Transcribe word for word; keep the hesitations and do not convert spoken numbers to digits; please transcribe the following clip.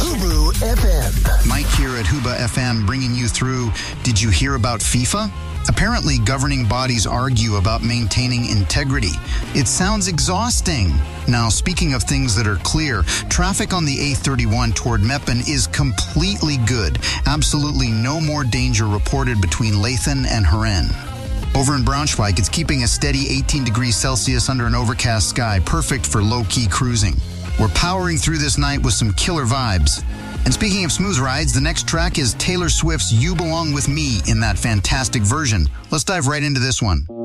Hubu F M. Mike here at Huba F M bringing you through Did You Hear About FIFA? Apparently, governing bodies argue about maintaining integrity. It sounds exhausting. Now, speaking of things that are clear, traffic on the A thirty-one toward Meppen is completely good. Absolutely no more danger reported between Lathan and Huron. Over in Braunschweig, it's keeping a steady eighteen degrees Celsius under an overcast sky, perfect for low-key cruising. We're powering through this night with some killer vibes. And speaking of smooth rides, the next track is Taylor Swift's You Belong With Me in that fantastic version. Let's dive right into this one.